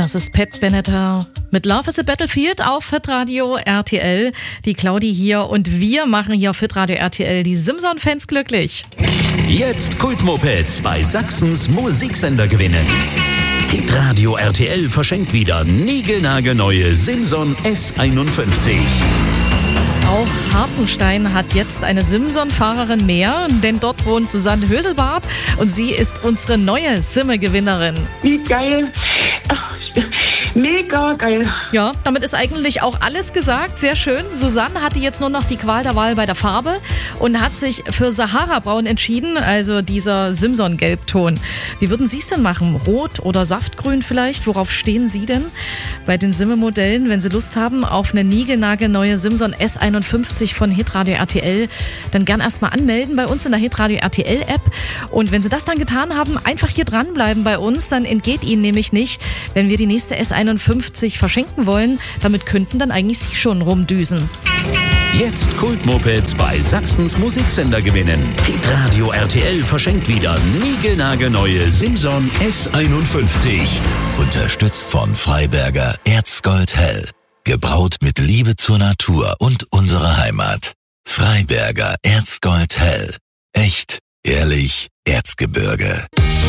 Das ist Pat Benatar mit Love is a Battlefield auf Hitradio RTL. Die Claudi hier und wir machen hier auf Hitradio RTL die Simson-Fans glücklich. Jetzt Kultmopeds bei Sachsens Musiksender gewinnen. Hitradio RTL verschenkt wieder niegelnagelneue Simson S51. Auch Hartenstein hat jetzt eine Simson-Fahrerin mehr, denn dort wohnt Susanne Höselbart und sie ist unsere neue Simme-Gewinnerin. Wie geil. Ach, mega geil. Ja, damit ist eigentlich auch alles gesagt. Sehr schön. Susanne hatte jetzt nur noch die Qual der Wahl bei der Farbe und hat sich für Sahara-Braun entschieden, also dieser Simson-Gelbton. Wie würden Sie es denn machen? Rot oder Saftgrün vielleicht? Worauf stehen Sie denn bei den Simme-Modellen? Wenn Sie Lust haben auf eine niegelnagelneue Simson S51 von Hitradio RTL, dann gern erstmal anmelden bei uns in der Hitradio RTL-App. Und wenn Sie das dann getan haben, einfach hier dranbleiben bei uns, dann entgeht Ihnen nämlich nicht, wenn wir die nächste S51 verschenken wollen. Damit könnten dann eigentlich Sie schon rumdüsen. Jetzt Kultmopeds bei Sachsens Musiksender gewinnen. Hitradio RTL verschenkt wieder niegelnagelneue Simson S51. Unterstützt von Freiberger Erzgold Hell. Gebraut mit Liebe zur Natur und unserer Heimat. Freiberger Erzgold Hell. Echt, ehrlich, Erzgebirge.